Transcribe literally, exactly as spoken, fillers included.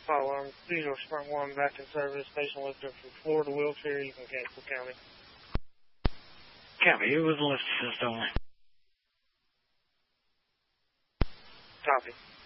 Fire alarm, zero Sprint one back in service, patient lifted from Florida wheelchair, you can cancel county. Copy, it was lift assist only. Copy.